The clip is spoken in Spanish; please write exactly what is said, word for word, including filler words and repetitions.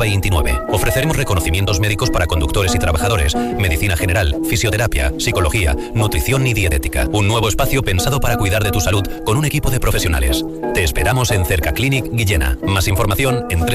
veintinueve. Ofreceremos reconocimientos médicos para conductores y trabajadores, medicina general, fisioterapia, psicología, nutrición y dietética. Un nuevo espacio pensado para cuidar de tu salud con un equipo de profesionales. Te esperamos en Cercaclinic Guillena. Más información en